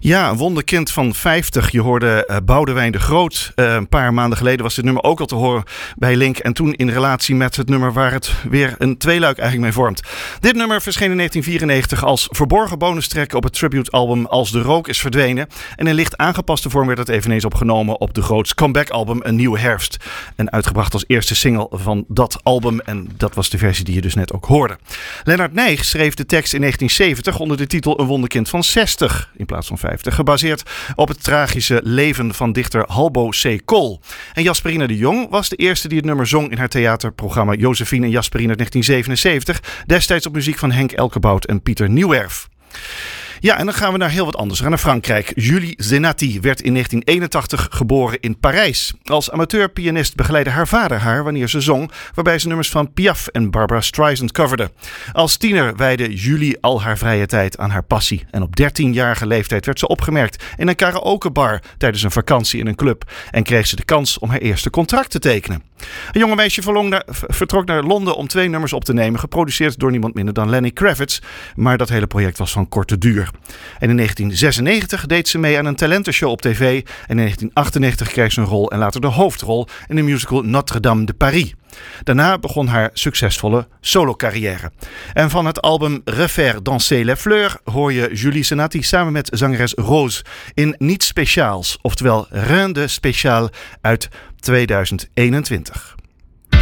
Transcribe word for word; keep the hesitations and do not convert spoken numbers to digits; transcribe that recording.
Ja, een wonderkind van vijftig. Je hoorde uh, Boudewijn de Groot. Uh, een paar maanden geleden was dit nummer ook al te horen bij Link. En toen in relatie met het nummer waar het weer een tweeluik eigenlijk mee vormt. Dit nummer verscheen in negentien vierennegentig als verborgen bonustrack op het tributealbum Als de Rook is Verdwenen. En in licht aangepaste vorm werd het eveneens opgenomen op de Groots comeback-album Een Nieuwe Herfst. En uitgebracht als eerste single van dat album. En dat was de versie die je dus net ook hoorde. Lennart Nijg schreef de tekst in negentien zeventig onder de titel Een wonderkind van zestig in plaats van vijftig. Gebaseerd op het tragische leven van dichter Halbo C. Kool. En Jasperina de Jong was de eerste die het nummer zong in haar theaterprogramma Josephine en Jasperine uit negentien zevenenzeventig. Destijds op muziek van Henk Elkebout en Pieter Nieuwerf. Ja, en dan gaan we naar heel wat anders. We gaan naar Frankrijk. Julie Zenati werd in negentien eenentachtig geboren in Parijs. Als amateurpianist begeleidde haar vader haar wanneer ze zong, waarbij ze nummers van Piaf en Barbra Streisand coverde. Als tiener wijdde Julie al haar vrije tijd aan haar passie. En op dertienjarige leeftijd werd ze opgemerkt in een karaokebar tijdens een vakantie in een club. En kreeg ze de kans om haar eerste contract te tekenen. Een jonge meisje naar, vertrok naar Londen om twee nummers op te nemen, geproduceerd door niemand minder dan Lenny Kravitz. Maar dat hele project was van korte duur. En in negentien zesennegentig deed ze mee aan een talentenshow op tv. En in negentien achtennegentig kreeg ze een rol en later de hoofdrol in de musical Notre-Dame de Paris. Daarna begon haar succesvolle solo-carrière. En van het album Refaire Danser les Fleurs hoor je Julie Zenati samen met zangeres Rose in Niets Speciaals, oftewel Rien de Spécial uit tweeduizend eenentwintig.